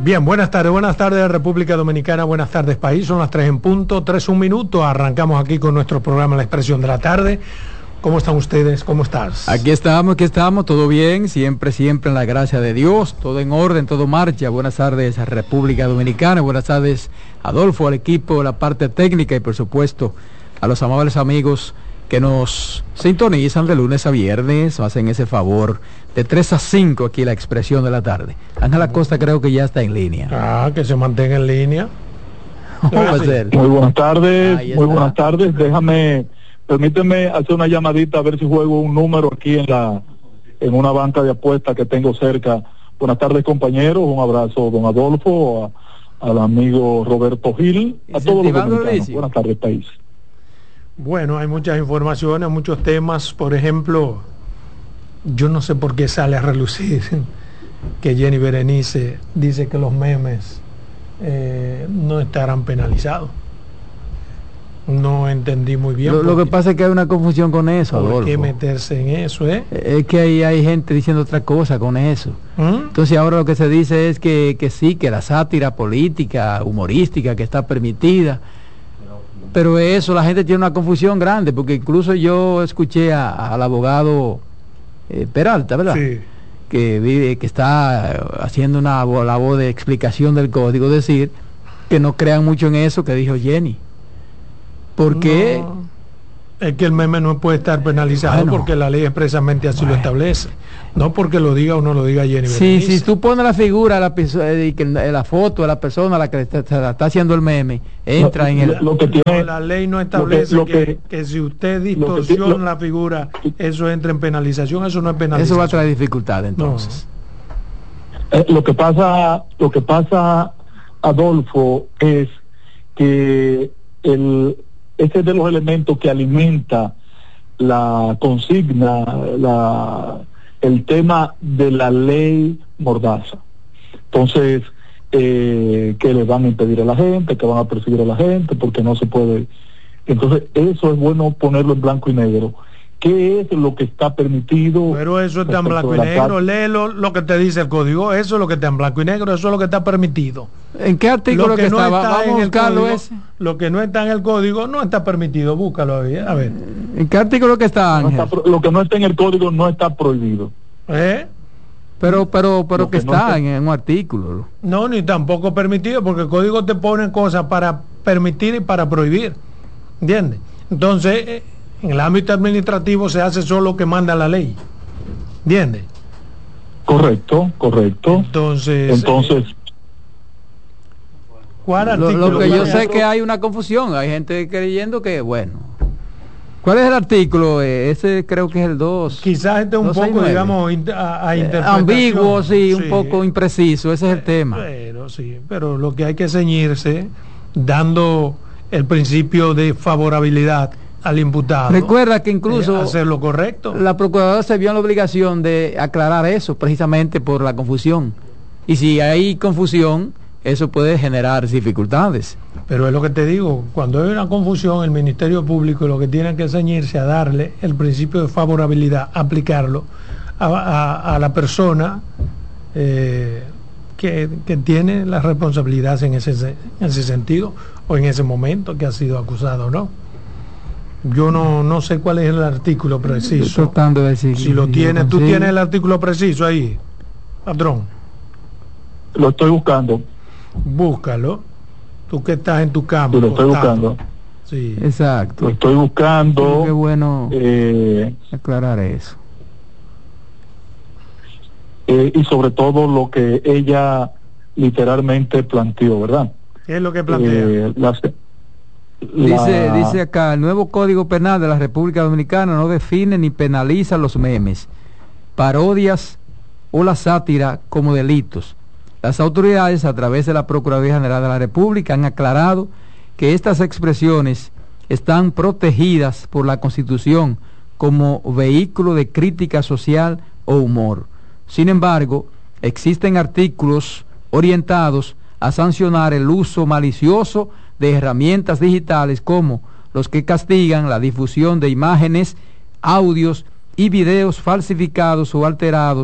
Bien, buenas tardes República Dominicana, buenas tardes país, son las 3 en punto, 3:01, arrancamos aquí con nuestro programa La Expresión de la Tarde. ¿Cómo están ustedes? ¿Cómo estás? Aquí estamos, todo bien, siempre en la gracia de Dios, todo en orden, todo marcha. Buenas tardes a República Dominicana, buenas tardes Adolfo, al equipo, la parte técnica y por supuesto a los amables amigos que nos sintonizan de lunes a viernes, hacen ese favor de 3 a 5 aquí La Expresión de la Tarde. Ángela Costa creo que ya está en línea. Que se mantenga en línea. Muy buenas tardes, permíteme hacer una llamadita a ver si juego un número aquí en una banca de apuestas que tengo cerca. Buenas tardes compañeros, un abrazo don Adolfo, al amigo Roberto Gil, a todos los dominicanos. Buenas tardes país. Bueno, hay muchas informaciones, muchos temas. Por ejemplo, yo no sé por qué sale a relucir que Jenny Berenice dice que los memes no estarán penalizados. No entendí muy bien. Lo que pasa es que hay una confusión con eso, Adolfo. ¿Por qué meterse en eso, Es que ahí hay gente diciendo otra cosa con eso. Entonces ahora lo que se dice es que sí, que la sátira política, humorística, que está permitida. Pero eso, la gente tiene una confusión grande, porque incluso yo escuché al abogado Peralta, ¿verdad? Sí. Que está haciendo una labor de explicación del código, decir que no crean mucho en eso que dijo Jenny. Porque es que el meme no puede estar penalizado porque la ley expresamente así lo establece, no porque lo diga o no lo diga Jenny. Sí, si tú pones la figura, la foto de la persona a la que se la está haciendo el meme, entra en el... la ley no establece que si usted distorsiona la figura, eso entra en penalización, eso no es penalización. Eso va a traer dificultad entonces. Lo que pasa, Adolfo, es que ese es de los elementos que alimenta la consigna, el tema de la ley Mordaza. Entonces, que le van a impedir a la gente, que van a perseguir a la gente, porque no se puede. Entonces, eso es bueno ponerlo en blanco y negro. ¿Qué es lo que está permitido? Pero eso está en blanco y negro. Léelo lo que te dice el código. Eso es lo que está en blanco y negro. Eso es lo que está permitido. ¿En qué artículo que estaba? Vamos a buscarlo ese. Lo que no está en el código no está permitido. Búscalo ahí. A ver. ¿En qué artículo que está, Ángel? Lo que no está en el código no está prohibido. Pero que está en un artículo. No, ni tampoco permitido, porque el código te pone cosas para permitir y para prohibir. ¿Entiendes? Entonces, en el ámbito administrativo se hace solo lo que manda la ley. ¿Entiendes? Correcto. Entonces ¿cuál artículo? Lo que yo sé que hay una confusión. Hay gente creyendo que, bueno. ¿Cuál es el artículo? Ese creo que es el 2. Quizás este es un poco, digamos, a interpretación. Ambiguo, sí, un poco impreciso. Ese es el tema. Pero lo que hay que ceñirse, dando el principio de favorabilidad al imputado. Recuerda que incluso hacer lo correcto. La procuradora se vio en la obligación de aclarar eso, precisamente por la confusión. Y si hay confusión, eso puede generar dificultades. Pero es lo que te digo, cuando hay una confusión, el Ministerio Público lo que tiene que ceñirse a darle el principio de favorabilidad, aplicarlo a la persona que tiene las responsabilidades en ese sentido, o en ese momento que ha sido acusado, ¿no? Yo no sé cuál es el artículo preciso. Estoy tratando de decir, si lo tienes, tú tienes el artículo preciso ahí, patrón. Lo estoy buscando. Búscalo. Tú que estás en tu campo. Lo estoy buscando. Sí. Exacto. Lo estoy buscando. Qué bueno aclarar eso. Y sobre todo lo que ella literalmente planteó, ¿verdad? ¿Qué es lo que plantea? Dice acá, el nuevo Código Penal de la República Dominicana no define ni penaliza los memes, parodias o la sátira como delitos. Las autoridades, a través de la Procuraduría General de la República, han aclarado que estas expresiones están protegidas por la Constitución como vehículo de crítica social o humor. Sin embargo, existen artículos orientados a sancionar el uso malicioso de herramientas digitales, como los que castigan la difusión de imágenes, audios y videos falsificados o alterados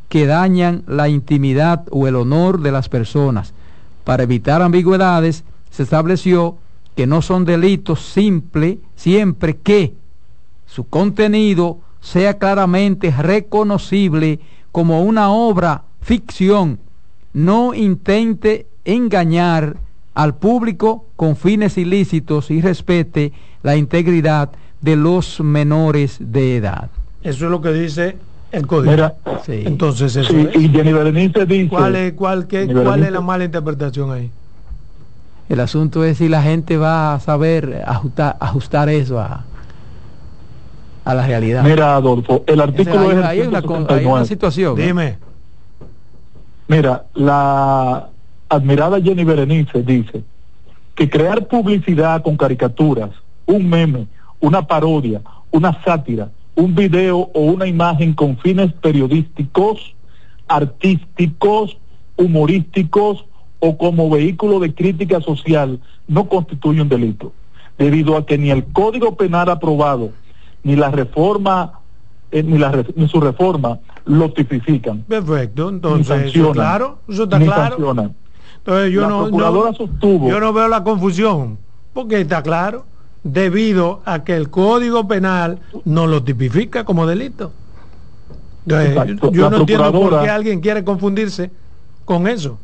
que dañan la intimidad o el honor de las personas. Para evitar ambigüedades, se estableció que no son delitos siempre que su contenido sea claramente reconocible como una obra ficción, no intente engañar al público con fines ilícitos y respete la integridad de los menores de edad. Eso es lo que dice el código. Mira, Sí. Entonces eso sí, es. y Jenny Berenice dice... ¿Cuál es la mala interpretación ahí? El asunto es si la gente va a saber ajustar eso a la realidad. Mira, Adolfo, el artículo es el hay una 169. situación. Dime. Mira, la admirada Jenny Berenice dice que crear publicidad con caricaturas, un meme, una parodia, una sátira, un video o una imagen con fines periodísticos, artísticos, humorísticos o como vehículo de crítica social no constituye un delito, debido a que ni el Código Penal aprobado ni la reforma ni su reforma lo tipifican. Perfecto, entonces Ni sancionan, claro, eso está ni claro. sancionan. Entonces La procuradora sostuvo... yo no veo la confusión, porque está claro, debido a que el Código Penal no lo tipifica como delito. Entonces, Exacto. yo La no entiendo por procuradora- qué alguien quiere confundirse con eso.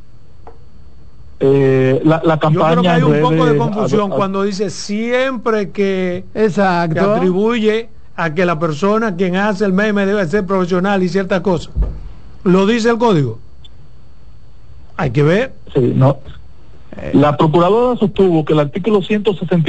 la Yo campaña creo que hay en un poco de redes- confusión cuando dice siempre que Exacto. atribuye a que la persona quien hace el meme debe ser profesional y ciertas cosas. ¿Lo dice el código? Hay que ver. Sí, no. La procuradora sostuvo que el artículo 160